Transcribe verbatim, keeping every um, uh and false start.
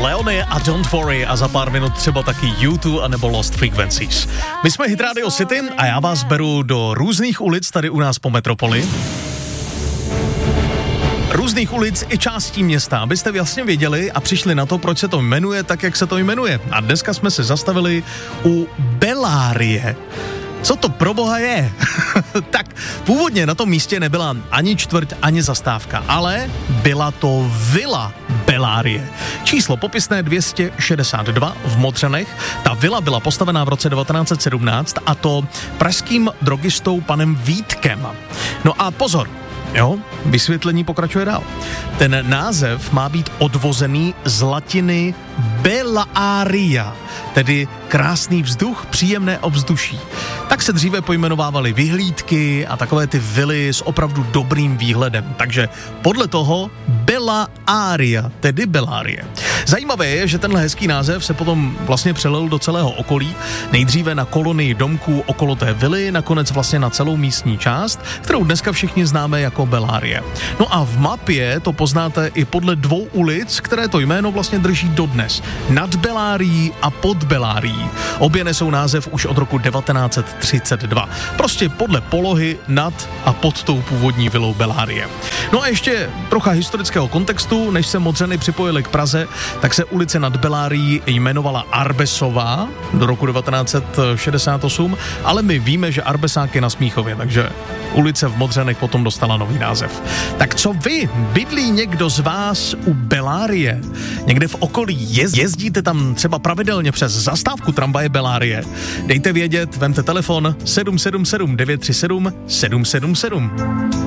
Leonie a Don't Worry a za pár minut třeba taky U dva anebo Lost Frequencies. My jsme Hit Radio City a já vás beru do různých ulic tady u nás po metropoli. Různých ulic i částí města, abyste jasně věděli a přišli na to, proč se to jmenuje tak, jak se to jmenuje. A dneska jsme se zastavili u Bellarie. Co to pro boha je? Tak původně na tom místě nebyla ani čtvrť, ani zastávka, ale byla to vila Bellarie. Číslo popisné dvě stě šedesát dva v Modřanech. Ta vila byla postavená v roce devatenáct set sedmnáct a to pražským drogistou panem Vítkem. No a pozor, jo, vysvětlení pokračuje dál. Ten název má být odvozený z latiny Bellaria, tedy krásný vzduch, příjemné ovzduší. Tak se dříve pojmenovávaly vyhlídky a takové ty vily s opravdu dobrým výhledem. Takže podle toho Bellaria, tedy Bellarie. Zajímavé je, že tenhle hezký název se potom vlastně přelil do celého okolí. Nejdříve na kolonii domků okolo té vily, nakonec vlastně na celou místní část, kterou dneska všichni známe jako Bellarie. No a v mapě to poznáte i podle dvou ulic, které to jméno vlastně drží dodnes. Nad Bellarií a pod Bellarií. Obě nesou název už od roku devatenáct set třicet dva. Prostě podle polohy nad a pod tou původní vilou Bellarie. No a ještě trocha historického kontextu, než se Modřany připojili k Praze, tak se ulice nad Bellarií jmenovala Arbesová do roku devatenáct set šedesát osm, ale my víme, že Arbesák je na Smíchově, takže ulice v Modřanech potom dostala nový název. Tak co vy? Bydlí někdo z vás u Bellarie? Někde v okolí? Jez, jezdíte tam třeba pravidelně přes zastávku tramvaje Bellarie? Dejte vědět, vemte telefon sedm sedm sedm devět tři sedm sedm sedm sedm.